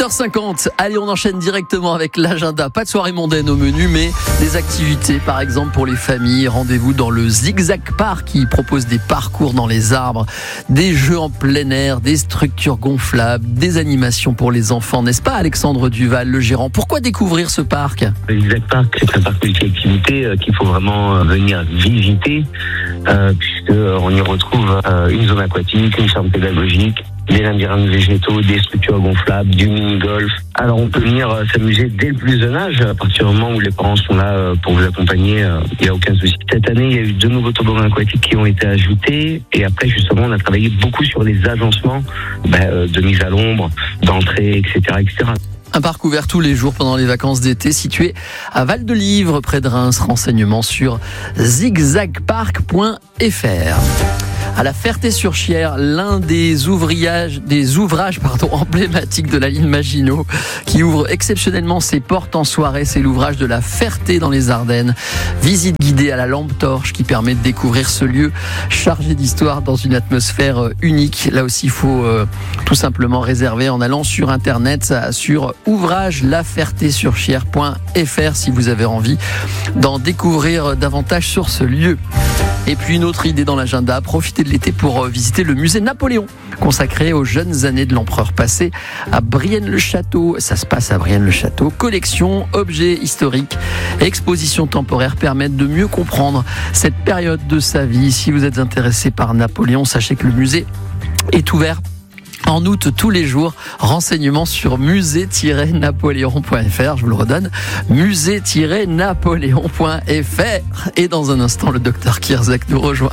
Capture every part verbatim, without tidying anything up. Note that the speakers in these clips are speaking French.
huit heures cinquante, allez on enchaîne directement avec l'agenda. Pas de soirée mondaine au menu, mais des activités par exemple pour les familles. Rendez-vous dans le Zigzag Park qui propose des parcours dans les arbres, des jeux en plein air, des structures gonflables, des animations pour les enfants, n'est-ce pas Alexandre Duval, le gérant? Pourquoi découvrir ce parc? Le Zigzag Park, c'est un parc multi-activité euh, qu'il faut vraiment euh, venir visiter euh, puisqu'on y retrouve euh, une zone aquatique, une ferme pédagogique, des labyrinthes végétaux, des structures gonflables, du mini-golf. Alors on peut venir euh, s'amuser dès le plus jeune âge, à partir du moment où les parents sont là euh, pour vous accompagner, il euh, n'y a aucun souci. Cette année, il y a eu deux nouveaux toboggans aquatiques qui ont été ajoutés et après justement on a travaillé beaucoup sur les agencements bah, euh, de mise à l'ombre, d'entrée, et cetera, et cetera. Un parc ouvert tous les jours pendant les vacances d'été, situé à Val-de-Livre, près de Reims. Renseignements sur zigzag park point f r. À la Ferté-sur-Chière, l'un des ouvriers, des ouvrages pardon, emblématiques de la ligne Maginot, qui ouvre exceptionnellement ses portes en soirée, c'est l'ouvrage de la Ferté dans les Ardennes. Visite guidée à la lampe torche qui permet de découvrir ce lieu chargé d'histoire dans une atmosphère unique. Là aussi, il faut euh, tout simplement réserver en allant sur internet sur ouvrage la ferté sur chière point f r si vous avez envie d'en découvrir davantage sur ce lieu. Et puis une autre idée dans l'agenda, profitez de l'été pour visiter le musée Napoléon, consacré aux jeunes années de l'empereur passé à Brienne-le-Château. Ça se passe à Brienne-le-Château. Collection, objets historiques, expositions temporaires permettent de mieux comprendre cette période de sa vie. Si vous êtes intéressé par Napoléon, sachez que le musée est ouvert en août tous les jours. Renseignements sur musée tiret napoléon point f r. Je vous le redonne, musée tiret napoléon point f r. Et dans un instant, le docteur Kierzek nous rejoint.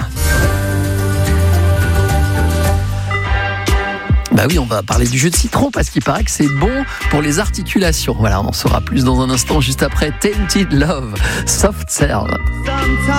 Bah oui, on va parler du jus de citron parce qu'il paraît que c'est bon pour les articulations. Voilà, on en saura plus dans un instant, juste après Tainted Love, Soft Serve.